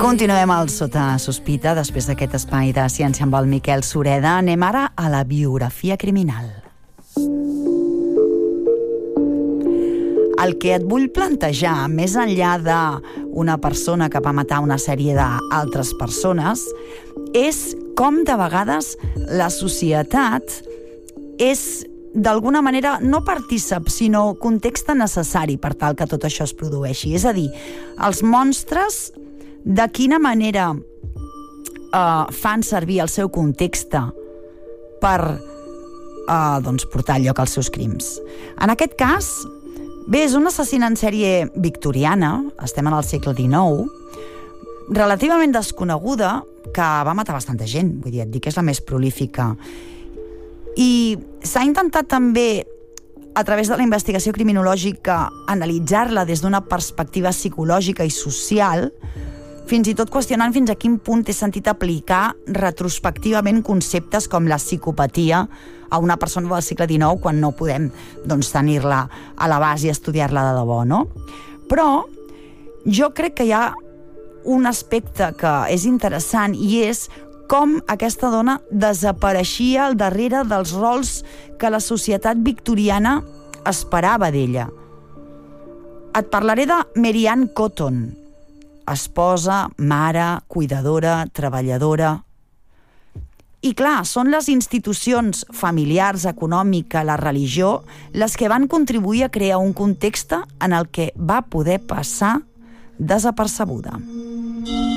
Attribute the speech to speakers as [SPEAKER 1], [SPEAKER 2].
[SPEAKER 1] Continuem al Sota Sospita, després d'aquest espai de ciència amb el Miquel Sureda. Anem ara a la biografia criminal. El que et vull plantejar, més enllà d'una persona que va matar una sèrie d'altres persones, és com de vegades la societat és, d'alguna manera, no partícip, sinó context necessari per tal que tot això es produeixi. És a dir, els monstres, de quina manera fan servir el seu context per portar lloc als seus crims. En aquest cas, bé, és una assassina en sèrie victoriana, estem en el segle XIX, relativament desconeguda, que va matar bastanta gent, vull dir, et dic que és la més prolífica. I s'ha intentat també, a través de la investigació criminològica, analitzar-la des d'una perspectiva psicològica i social, fins i tot qüestionant fins a quin punt té sentit aplicar retrospectivament conceptes com la psicopatia a una persona del segle XIX quan no podem tenir-la a la base i estudiar-la de debò, no? Però jo crec que hi ha un aspecte que és interessant i és com aquesta dona desapareixia al darrere dels rols que la societat victoriana esperava d'ella. Et parlaré de Mary Ann Cotton, esposa, mare, cuidadora, treballadora. I clar, són les institucions familiars, econòmica, la religió, les que van contribuir a crear un context en el que va poder passar desapercebuda.